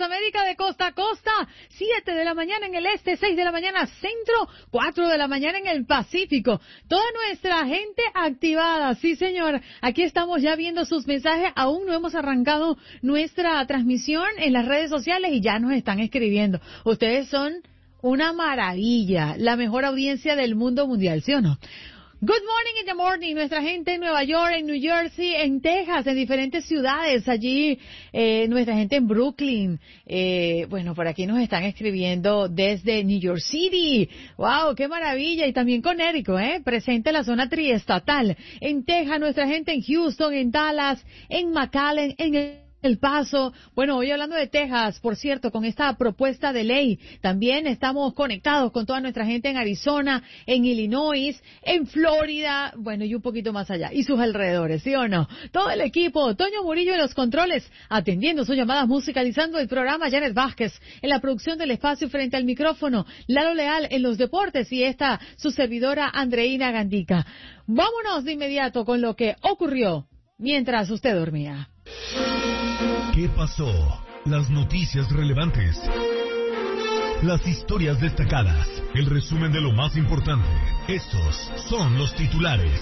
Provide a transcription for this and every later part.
las Américas de costa a costa, 7 de la mañana en el este, 6 de la mañana centro, 4 de la mañana en el Pacífico. Toda nuestra gente activada, sí señor. Aquí estamos ya viendo sus mensajes, aún no hemos arrancado nuestra transmisión en las redes sociales y ya nos están escribiendo. Ustedes son una maravilla, la mejor audiencia del mundo mundial, ¿sí o no? Good morning in the morning, nuestra gente en Nueva York, en New Jersey, en Texas, en diferentes ciudades, allí, nuestra gente en Brooklyn, bueno, por aquí nos están escribiendo desde New York City, wow, qué maravilla, y también Connecticut, presente en la zona triestatal, en Texas, nuestra gente en Houston, en Dallas, en McAllen, en El Paso. Bueno, hoy hablando de Texas, por cierto, con esta propuesta de ley, también estamos conectados con toda nuestra gente en Arizona, en Illinois, en Florida, bueno, y un poquito más allá, y sus alrededores, ¿sí o no? Todo el equipo, Toño Murillo en los controles, atendiendo sus llamadas, musicalizando el programa, Janet Vázquez en la producción del espacio frente al micrófono, Lalo Leal en los deportes y esta, su servidora Andreina Gandica. Vámonos de inmediato con lo que ocurrió mientras usted dormía. ¿Qué pasó? Las noticias relevantes. Las historias destacadas. El resumen de lo más importante. Estos son los titulares.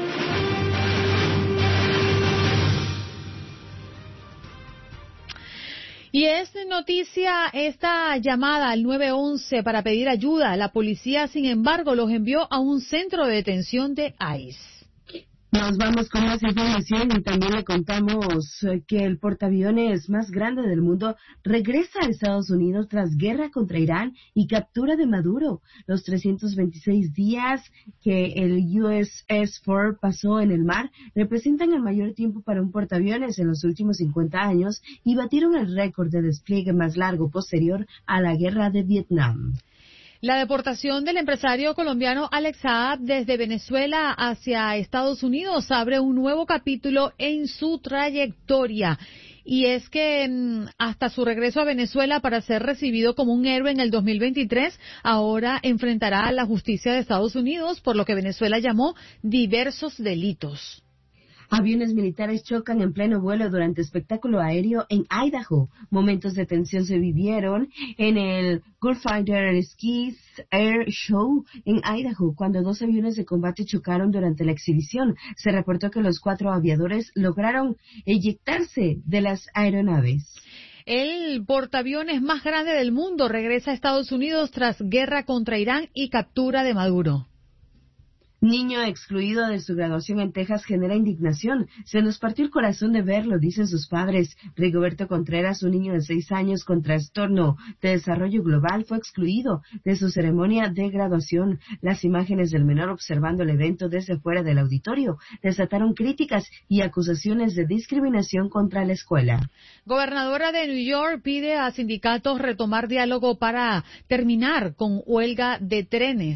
Y es noticia esta llamada al 911 para pedir ayuda. La policía, sin embargo, los envió a un centro de detención de ICE. Nos vamos con más información y también le contamos que el portaaviones más grande del mundo regresa a Estados Unidos tras guerra contra Irán y captura de Maduro. Los 326 días que el USS Ford pasó en el mar representan el mayor tiempo para un portaaviones en los últimos 50 años y batieron el récord de despliegue más largo posterior a la guerra de Vietnam. La deportación del empresario colombiano Alex Saab desde Venezuela hacia Estados Unidos abre un nuevo capítulo en su trayectoria. Y es que hasta su regreso a Venezuela para ser recibido como un héroe en el 2023, ahora enfrentará a la justicia de Estados Unidos por lo que Venezuela llamó diversos delitos. Aviones militares chocan en pleno vuelo durante espectáculo aéreo en Idaho. Momentos de tensión se vivieron en el Gulfstream Ski Air Show en Idaho cuando dos aviones de combate chocaron durante la exhibición. Se reportó que los 4 aviadores lograron eyectarse de las aeronaves. El portaaviones más grande del mundo regresa a Estados Unidos tras guerra contra Irán y captura de Maduro. Niño excluido de su graduación en Texas genera indignación. Se nos partió el corazón de verlo, dicen sus padres. Rigoberto Contreras, un niño de 6 años con trastorno de desarrollo global, fue excluido de su ceremonia de graduación. Las imágenes del menor observando el evento desde fuera del auditorio desataron críticas y acusaciones de discriminación contra la escuela. Gobernadora de New York pide a sindicatos retomar diálogo para terminar con huelga de trenes.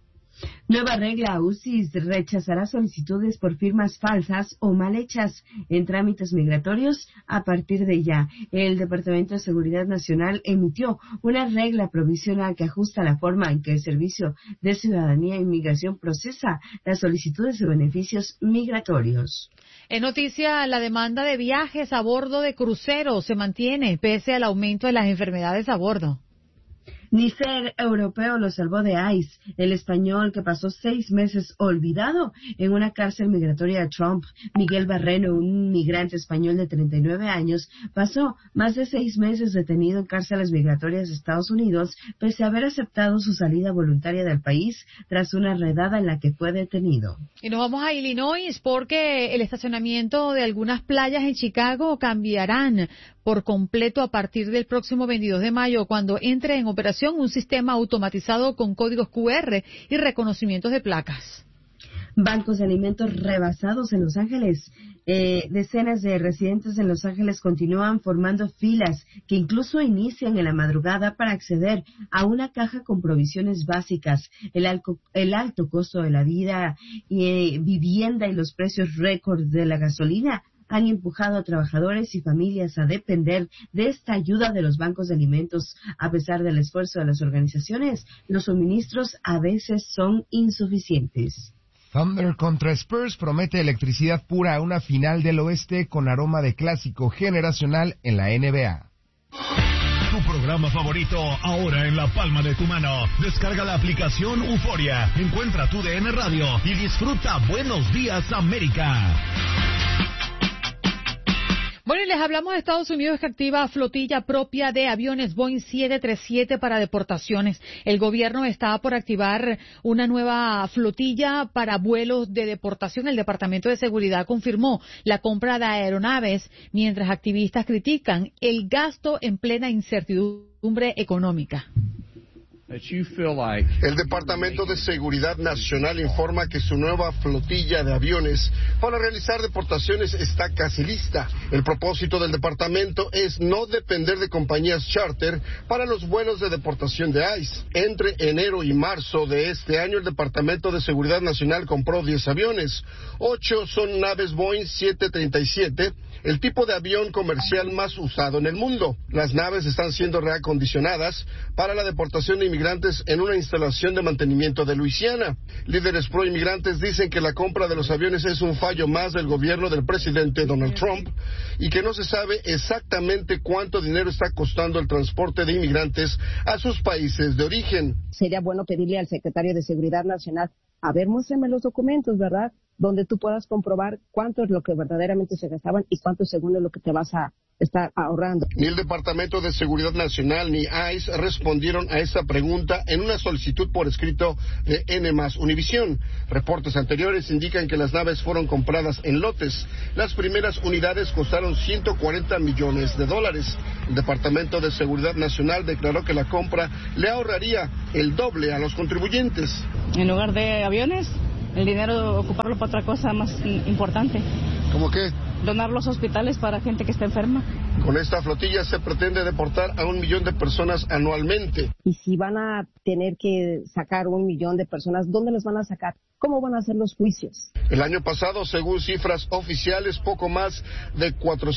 Nueva regla, UCIS rechazará solicitudes por firmas falsas o mal hechas en trámites migratorios a partir de ya. El Departamento de Seguridad Nacional emitió una regla provisional que ajusta la forma en que el Servicio de Ciudadanía e Inmigración procesa las solicitudes de beneficios migratorios. En noticia, la demanda de viajes a bordo de cruceros se mantiene pese al aumento de las enfermedades a bordo. Ni ser europeo lo salvó de ICE, el español que pasó 6 meses olvidado en una cárcel migratoria de Trump. Miguel Barreno, un migrante español de 39 años, pasó más de 6 meses detenido en cárceles migratorias de Estados Unidos, pese a haber aceptado su salida voluntaria del país tras una redada en la que fue detenido. Y nos vamos a Illinois porque el estacionamiento de algunas playas en Chicago cambiarán por completo a partir del próximo 22 de mayo, cuando entre en operación un sistema automatizado con códigos QR y reconocimientos de placas. Bancos de alimentos rebasados en Los Ángeles. Decenas de residentes en Los Ángeles continúan formando filas que incluso inician en la madrugada para acceder a una caja con provisiones básicas. El alto costo de la vida, vivienda y los precios récord de la gasolina han empujado a trabajadores y familias a depender de esta ayuda de los bancos de alimentos. A pesar del esfuerzo de las organizaciones, los suministros a veces son insuficientes. Thunder contra Spurs promete electricidad pura a una final del oeste con aroma de clásico generacional en la NBA. Tu programa favorito ahora en la palma de tu mano. Descarga la aplicación Euforia, encuentra tu DN Radio y disfruta Buenos Días América. Bueno, y les hablamos de Estados Unidos, que activa flotilla propia de aviones Boeing 737 para deportaciones. El gobierno está por activar una nueva flotilla para vuelos de deportación. El Departamento de Seguridad confirmó la compra de aeronaves, mientras activistas critican el gasto en plena incertidumbre económica. El Departamento de Seguridad Nacional informa que su nueva flotilla de aviones para realizar deportaciones está casi lista. El propósito del departamento es no depender de compañías charter para los vuelos de deportación de ICE. Entre enero y marzo de este año, el Departamento de Seguridad Nacional compró 10 aviones. 8 son naves Boeing 737, el tipo de avión comercial más usado en el mundo. Las naves están siendo reacondicionadas para la deportación de inmigrantes en una instalación de mantenimiento de Luisiana. Líderes pro-inmigrantes dicen que la compra de los aviones es un fallo más del gobierno del presidente Donald Trump y que no se sabe exactamente cuánto dinero está costando el transporte de inmigrantes a sus países de origen. Sería bueno pedirle al secretario de Seguridad Nacional, a ver, muéstrame los documentos, ¿verdad?, donde tú puedas comprobar cuánto es lo que verdaderamente se gastaban y cuánto según es lo que te vas a estar ahorrando. Ni el Departamento de Seguridad Nacional ni ICE respondieron a esta pregunta en una solicitud por escrito de N+ Univisión. Reportes anteriores indican que las naves fueron compradas en lotes. Las primeras unidades costaron $140 millones. El Departamento de Seguridad Nacional declaró que la compra le ahorraría el doble a los contribuyentes. En lugar de aviones, el dinero ocuparlo para otra cosa más importante. ¿Cómo qué? Donar los hospitales para gente que está enferma. Con esta flotilla se pretende deportar a 1 millón de personas anualmente. Y si van a tener que sacar 1 millón de personas, ¿dónde los van a sacar? ¿Cómo van a hacer los juicios? El año pasado, según cifras oficiales, poco más de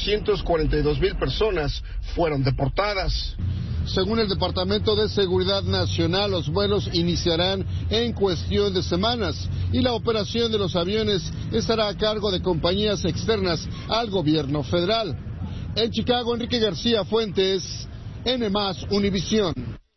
442,000 personas fueron deportadas. Según el Departamento de Seguridad Nacional, los vuelos iniciarán en cuestión de semanas y la operación de los aviones estará a cargo de compañías externas al gobierno federal. En Chicago, Enrique García Fuentes, N+ Univisión.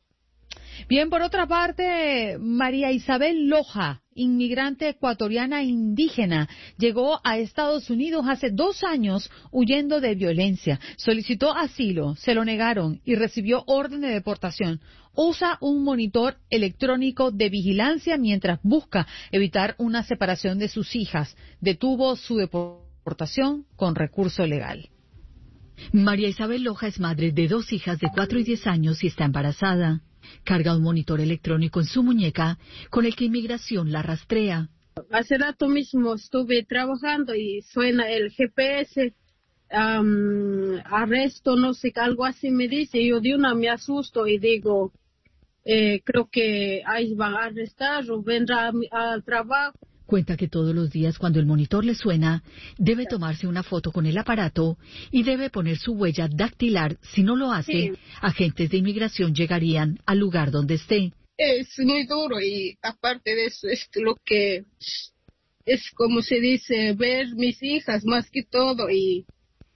Bien, por otra parte, María Isabel Loja, inmigrante ecuatoriana indígena, llegó a Estados Unidos hace 2 años huyendo de violencia. Solicitó asilo, se lo negaron y recibió orden de deportación. Usa un monitor electrónico de vigilancia mientras busca evitar una separación de sus hijas. Detuvo su deportación con recurso legal. María Isabel Loja es madre de 2 hijas de 4 y 10 años y está embarazada. Carga un monitor electrónico en su muñeca con el que inmigración la rastrea. Hace rato mismo estuve trabajando y suena el GPS, arresto, no sé, algo así me dice. Yo de una me asusto y digo, creo que ahí van a arrestar o vendrá al trabajo. Cuenta que todos los días cuando el monitor le suena, debe tomarse una foto con el aparato y debe poner su huella dactilar. Si no lo hace, sí, agentes de inmigración llegarían al lugar donde esté. Es muy duro y aparte de eso es lo que es, como se dice, ver mis hijas más que todo y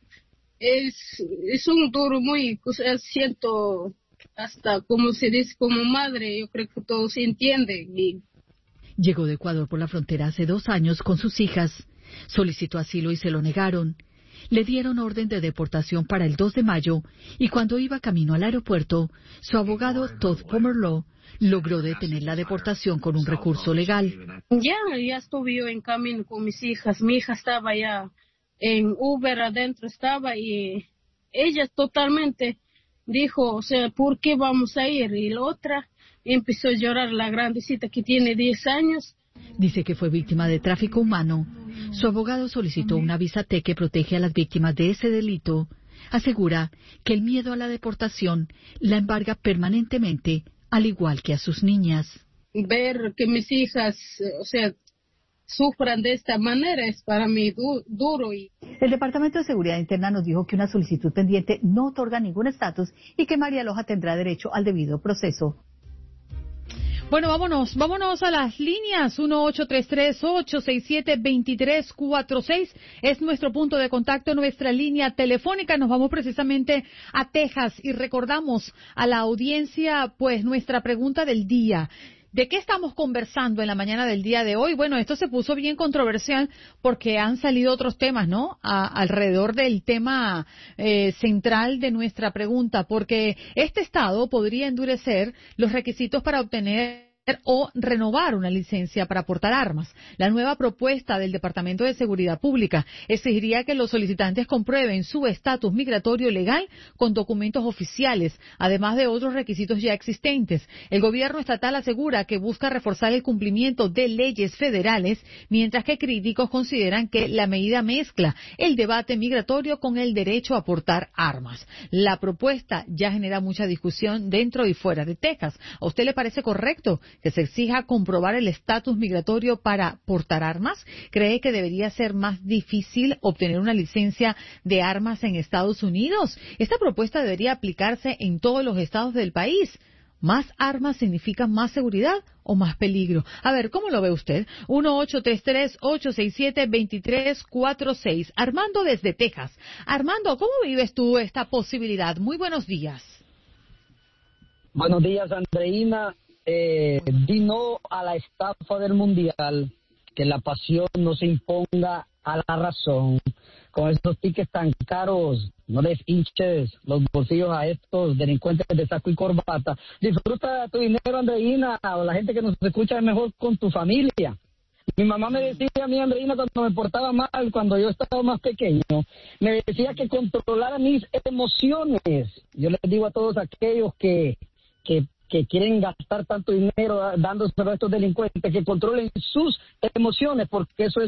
es un duro muy, o sea, siento hasta como se dice como madre, yo creo que todos entienden y llegó de Ecuador por la frontera hace 2 años con sus hijas. Solicitó asilo y se lo negaron. Le dieron orden de deportación para el 2 de mayo y cuando iba camino al aeropuerto, su abogado Todd Pomerleau logró detener la deportación con un recurso legal. Ya estuve yo en camino con mis hijas. Mi hija estaba ya en Uber adentro estaba y ella totalmente dijo, o sea, ¿por qué vamos a ir? Y la otra empezó a llorar, la grandecita que tiene 10 años. Dice que fue víctima de tráfico humano. Su abogado solicitó una visa T que protege a las víctimas de ese delito. Asegura que el miedo a la deportación la embarga permanentemente, al igual que a sus niñas. Ver que mis hijas, o sea, sufran de esta manera es para mí duro. El Departamento de Seguridad Interna nos dijo que una solicitud pendiente no otorga ningún estatus y que María Loja tendrá derecho al debido proceso. Bueno, vámonos a las líneas. 1-833-867-2346 es nuestro punto de contacto, nuestra línea telefónica. Nos vamos precisamente a Texas y recordamos a la audiencia, pues, nuestra pregunta del día. ¿De qué estamos conversando en la mañana del día de hoy? Bueno, esto se puso bien controversial porque han salido otros temas, ¿no? Alrededor del tema central de nuestra pregunta, porque este estado podría endurecer los requisitos para obtener o renovar una licencia para portar armas. La nueva propuesta del Departamento de Seguridad Pública exigiría que los solicitantes comprueben su estatus migratorio legal con documentos oficiales, además de otros requisitos ya existentes. El gobierno estatal asegura que busca reforzar el cumplimiento de leyes federales, mientras que críticos consideran que la medida mezcla el debate migratorio con el derecho a portar armas. La propuesta ya genera mucha discusión dentro y fuera de Texas. ¿A usted le parece correcto que se exija comprobar el estatus migratorio para portar armas? ¿Cree que debería ser más difícil obtener una licencia de armas en Estados Unidos? Esta propuesta debería aplicarse en todos los estados del país. ¿Más armas significa más seguridad o más peligro? A ver, ¿cómo lo ve usted? 1-833-867-2346. Armando desde Texas. Armando, ¿cómo vives tú esta posibilidad? Muy buenos días. Buenos días, Andreina. Di no a la estafa del mundial, que la pasión no se imponga a la razón. Con estos tickets tan caros, no les hinches los bolsillos a estos delincuentes de saco y corbata. Disfruta tu dinero, Andreina, o la gente que nos escucha es mejor con tu familia. Mi mamá me decía a mí, Andreina, cuando me portaba mal, cuando yo estaba más pequeño, me decía que controlara mis emociones. Yo les digo a todos aquellos que quieren gastar tanto dinero dándoselo a estos delincuentes, que controlen sus emociones, porque eso es